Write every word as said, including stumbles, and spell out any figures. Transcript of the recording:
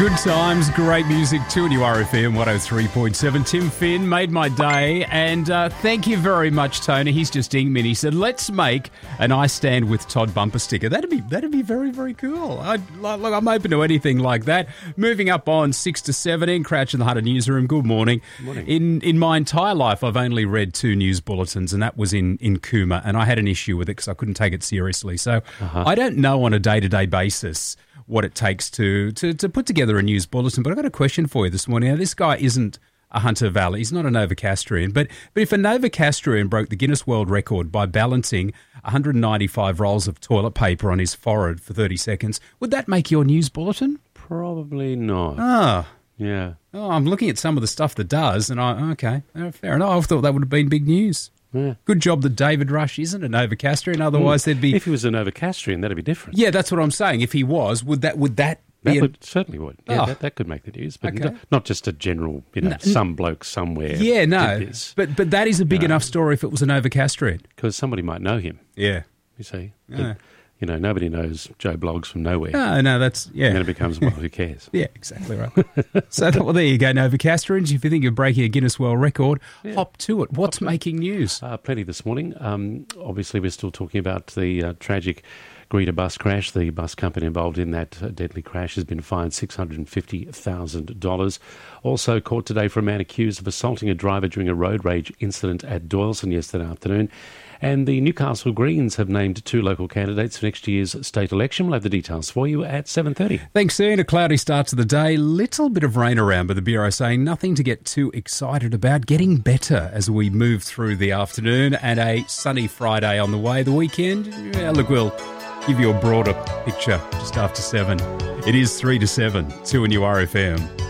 Good times, great music, two and you R F M one oh three point seven. Tim Finn made my day, and uh, thank you very much, Tony. He's just dinged me and he said, let's make an I Stand With Todd bumper sticker. That'd be that'd be very, very cool. I'd, look, I'm open to anything like that. Moving up on six to seven in Crouch in the Hunter newsroom. Good morning. Good morning. In in my entire life, I've only read two news bulletins, and that was in, in Cooma, and I had an issue with it because I couldn't take it seriously. So Uh-huh. I don't know on a day-to-day basis what it takes to, to, to put together a news bulletin. But I've got a question for you this morning. Now, this guy isn't a Hunter Valley. He's not a Novocastrian. But, but if a Novocastrian broke the Guinness World Record by balancing one hundred ninety-five rolls of toilet paper on his forehead for thirty seconds, would that make your news bulletin? Probably not. Ah. Yeah. Oh, I'm looking at some of the stuff that does, and I, okay, oh, fair enough. I thought that would have been big news. Yeah. Good job that David Rush isn't a Novocastrian. Otherwise, Mm. there'd be... If he was a Novocastrian, that'd be different. Yeah, that's what I'm saying. If he was, would that would that be... That a- would, certainly would. Yeah, Oh. that, that could make the news. But Okay. n- not just a general, you know, No, n- some bloke somewhere Yeah, no, did this. but but that is a big No. enough story if it was a Novocastrian. Because somebody might know him, Yeah. you see. But, Yeah. you know, nobody knows Joe Bloggs from nowhere. No, no, that's, And then yeah. it becomes, well, who cares? Yeah, exactly right. So, well, there you go, Novocastrians. If you think you're breaking a Guinness World Record, Yeah. hop to it. What's making news? Uh, plenty this morning. Um, obviously, we're still talking about the uh, tragic Greta bus crash. The bus company involved in that uh, deadly crash has been fined six hundred fifty thousand dollars. Also caught today for a man accused of assaulting a driver during a road rage incident at Doyleson yesterday afternoon. And the Newcastle Greens have named two local candidates for next year's state election. We'll have the details for you at seven thirty. Thanks, Ian. A cloudy start to the day. Little bit of rain around, but the Bureau saying nothing to get too excited about. Getting better as we move through the afternoon, and a sunny Friday on the way. The weekend, yeah, look, we'll give you a broader picture just after seven. It is three to seven, two and you R F M.